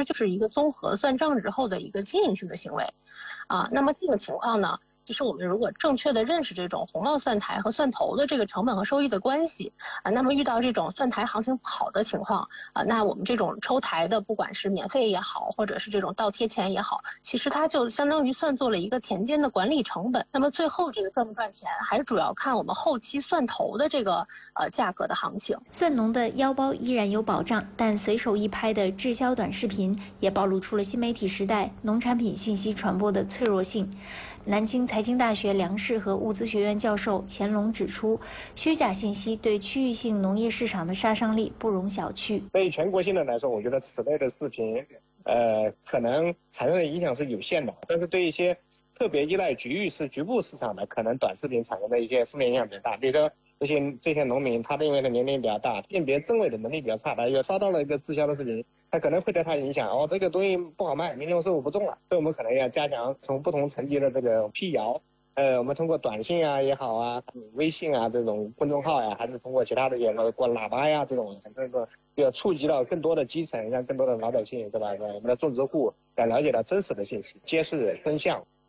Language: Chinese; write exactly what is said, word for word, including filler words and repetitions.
实就是一个综合算账之后的一个经营性的行为，啊，那么这个情况呢，其实我们如果正确的认识这种红帽算台和算头的这个成本和收益的关系啊，那么遇到这种算台行情不好的情况啊，那我们这种抽台的，不管是免费也好，或者是这种倒贴钱也好，其实它就相当于算作了一个田间的管理成本。那么最后这个赚不赚钱，还是主要看我们后期算头的这个呃价格的行情。 算农的腰包依然有保障，但随手一拍的滞销短视频也暴露出了新媒体时代农产品信息传播的脆弱性。南京财经大学粮食和物资学院教授钱龙指出，虚假信息对区域性农业市场的杀伤力不容小觑。 对全国性的来说，我觉得此类的视频，呃，可能产生的影响是有限的，但是对一些特别依赖局域市、局部市场的，可能短视频产生的一些负面影响比较大。比如说这些这些农民，他的因为他年龄比较大，辨别真伪的能力比较差，他又刷到了一个滞销的视频，他可能会对他影响。哦，这个东西不好卖，明天我收入不中了，所以我们可能要加强从不同层级的这个辟谣。呃，我们通过短信啊也好啊，微信啊这种公众号呀，还是通过其他的也过喇叭呀这种，这个要触及到更多的基层，让更多的老百姓，对吧？我们的种植户要了解到真实的信息，揭示真相。